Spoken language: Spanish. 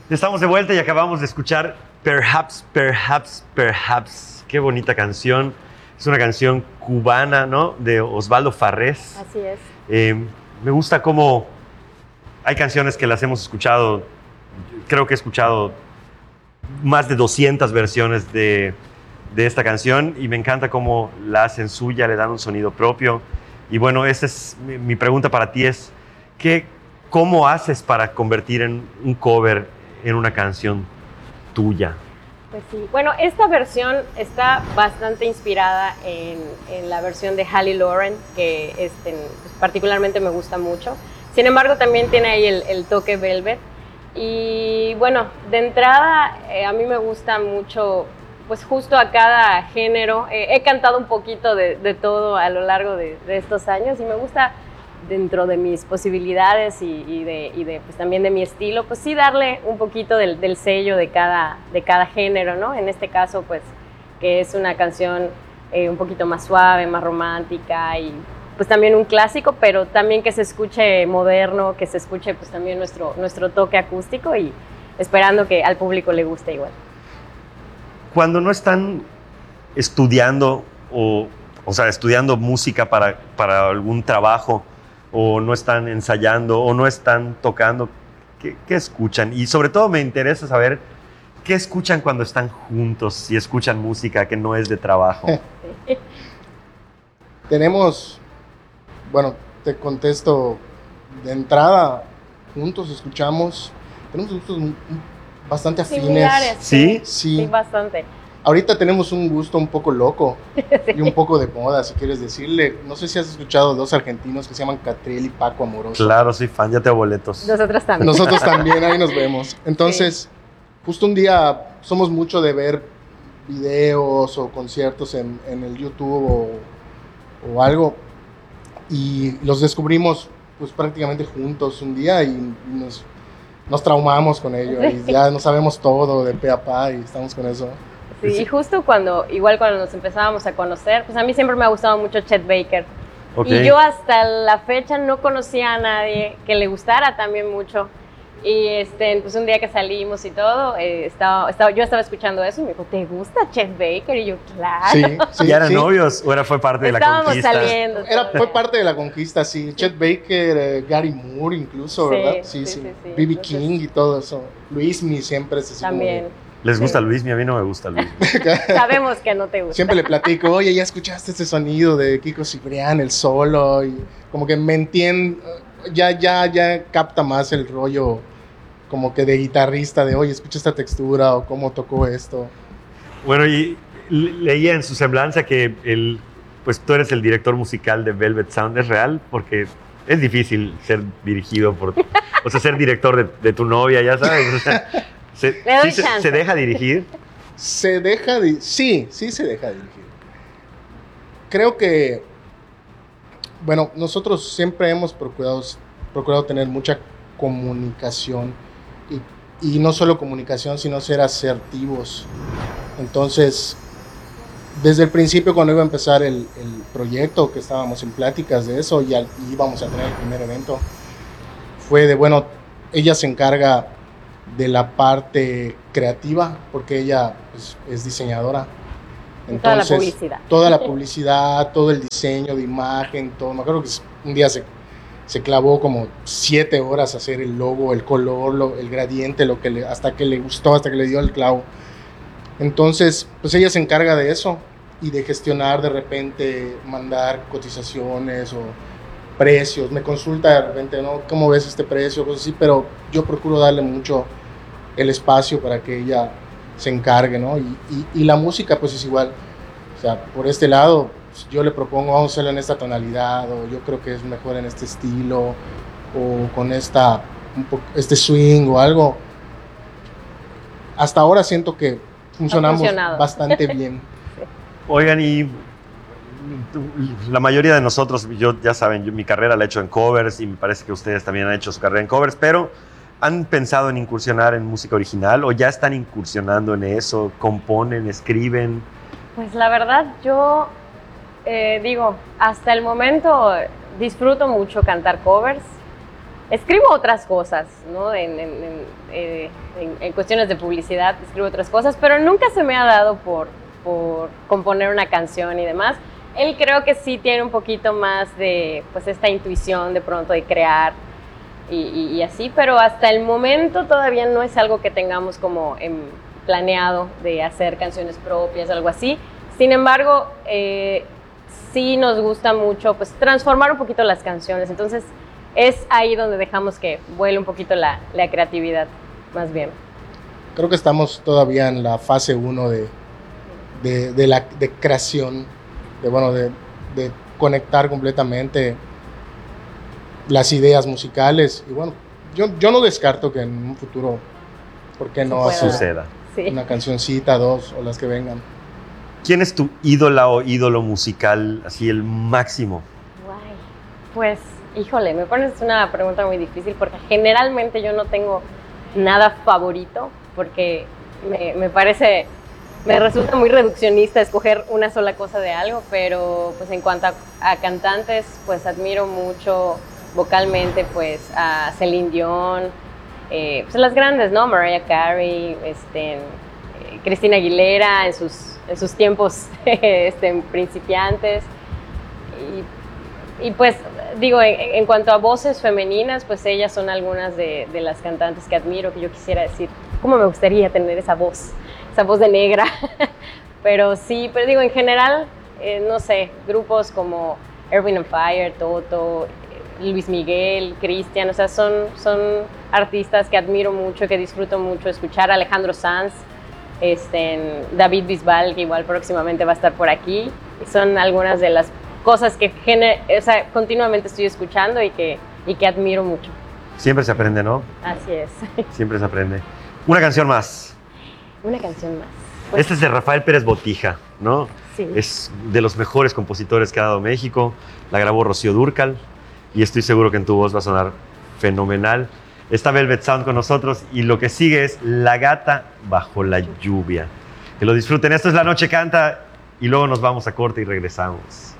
Estamos de vuelta y acabamos de escuchar Perhaps, Perhaps, Perhaps. Qué bonita canción. Es una canción cubana, ¿no? De Osvaldo Farrés. Así es. Me gusta cómo hay canciones que las hemos escuchado. Creo que he escuchado más de 200 versiones de esta canción y me encanta cómo la hacen suya, le dan un sonido propio. Y bueno, esa es mi pregunta para ti es, ¿cómo haces para convertir en un cover en una canción tuya? Pues sí. Bueno, esta versión está bastante inspirada en la versión de Hallie Lauren, que pues particularmente me gusta mucho. Sin embargo, también tiene ahí el toque Velvet. Y bueno, de entrada a mí me gusta mucho, pues justo a cada género. He cantado un poquito de todo a lo largo de estos años y me gusta, dentro de mis posibilidades y de pues también de mi estilo, pues sí darle un poquito del sello de cada género, ¿no? En este caso, pues que es una canción un poquito más suave, más romántica y pues también un clásico, pero también que se escuche moderno, que se escuche pues también nuestro toque acústico y esperando que al público le guste igual. Cuando no están estudiando o sea, estudiando música para algún trabajo, o no están ensayando, o no están tocando, ¿qué escuchan? Y sobre todo me interesa saber qué escuchan cuando están juntos, si escuchan música que no es de trabajo. Tenemos, bueno, te contesto de entrada, juntos escuchamos, tenemos gustos bastante afines. Similares, ¿Sí? Sí, bastante. Ahorita tenemos un gusto un poco loco Sí. y un poco de moda, si quieres decirle. No sé si has escuchado dos argentinos que se llaman Catriel y Paco Amoroso. Claro, soy fan, ya tengo boletos. Nosotros también. Nosotros también, ahí nos vemos. Entonces, justo un día somos mucho de ver videos o conciertos en el YouTube o algo, y los descubrimos pues prácticamente juntos un día y nos traumamos con ello y ya no sabemos todo de pe a pa y estamos con eso. Sí, y justo cuando nos empezábamos a conocer, pues a mí siempre me ha gustado mucho Chet Baker. Okay. Y yo hasta la fecha no conocía a nadie que le gustara también mucho. Y pues un día que salimos y todo, yo estaba escuchando eso y me dijo, ¿te gusta Chet Baker? Y yo, claro. Sí, ¿Ya eran novios o fue parte de la conquista? Estábamos saliendo. Fue parte de la conquista, sí. Chet Baker, Gary Moore incluso, Sí, ¿verdad? sí. B.B. King y todo eso. Luismi siempre es así también. como ¿Les gusta Luismi? A mí no me gusta Luismi. Sabemos que no te gusta. Siempre le platico, oye, ¿ya escuchaste este sonido de Kiko Cibrián, el solo? Y como que me entiende, ya capta más el rollo como que de guitarrista, de oye, escucha esta textura o cómo tocó esto. Bueno, y leía en su semblanza que pues tú eres el director musical de Velvet Sound. ¿Es real? Porque es difícil ser dirigido o sea, ser director de tu novia, ya sabes. O sea, ¿se deja dirigir? Sí se deja dirigir. Creo que, bueno, nosotros siempre hemos procurado tener mucha comunicación y no solo comunicación, sino ser asertivos. Entonces, desde el principio, cuando iba a empezar el proyecto, que estábamos en pláticas de eso y íbamos a tener el primer evento, fue de, bueno, ella se encarga de la parte creativa, porque ella pues, es diseñadora. Entonces, toda la publicidad, todo el diseño de imagen, todo. Me acuerdo que un día se clavó como 7 horas a hacer el logo, el color, el gradiente, hasta que le gustó, hasta que le dio el clavo. Entonces, pues ella se encarga de eso y de gestionar de repente, mandar cotizaciones o precios. Me consulta de repente, ¿no? ¿Cómo ves este precio? Cosas así, pero yo procuro darle mucho el espacio para que ella se encargue, ¿no? Y la música, pues es igual. O sea, por este lado, pues, yo le propongo, vamos a hacerlo en esta tonalidad, o yo creo que es mejor en este estilo, o con este swing o algo. Hasta ahora siento que funcionamos bastante bien. Oigan, y la mayoría de nosotros, ya saben, mi carrera la he hecho en covers y me parece que ustedes también han hecho su carrera en covers, pero ¿han pensado en incursionar en música original o ya están incursionando en eso? ¿Componen, escriben? Pues la verdad, yo digo, hasta el momento disfruto mucho cantar covers. escribo otras cosas, ¿no? En cuestiones de publicidad escribo otras cosas, pero nunca se me ha dado por componer una canción y demás. Él creo que sí tiene un poquito más de, pues, esta intuición de pronto de crear y así, pero hasta el momento todavía no es algo que tengamos como planeado de hacer canciones propias, algo así. Sin embargo, sí nos gusta mucho, pues, transformar un poquito las canciones. Entonces, es ahí donde dejamos que vuele un poquito la creatividad, más bien. Creo que estamos todavía en la fase 1 de creación, de conectar completamente las ideas musicales. Y bueno, yo no descarto que en un futuro, ¿por qué no hacer suceda? Sí. Una cancioncita, 2 o las que vengan? ¿Quién es tu ídola o ídolo musical, así el máximo? Guay. Pues, híjole, me pones una pregunta muy difícil porque generalmente yo no tengo nada favorito porque me resulta muy reduccionista escoger una sola cosa de algo, pero pues en cuanto a cantantes, pues admiro mucho vocalmente pues a Celine Dion, pues las grandes, ¿no? Mariah Carey, Christina Aguilera en sus tiempos principiantes. Y pues digo, en cuanto a voces femeninas, pues ellas son algunas de las cantantes que admiro, que yo quisiera decir, ¿cómo me gustaría tener esa voz de negra? Pero sí, pero digo, en general, no sé, grupos como Erwin and Fire, Toto, Luis Miguel, Cristian, o sea, son artistas que admiro mucho, que disfruto mucho escuchar. Alejandro Sanz, David Bisbal, que igual próximamente va a estar por aquí. Son algunas de las cosas que continuamente estoy escuchando y que admiro mucho. Siempre se aprende, ¿no? Así es. Siempre se aprende. Una canción más. Una canción más. Pues, Este es de Rafael Pérez Botija, ¿no? Sí. Es de los mejores compositores que ha dado México. La grabó Rocío Dúrcal y estoy seguro que en tu voz va a sonar fenomenal. Está Velvet Sound con nosotros y lo que sigue es La Gata Bajo la Lluvia. Que lo disfruten. Esto es La Noche Canta y luego nos vamos a corte y regresamos.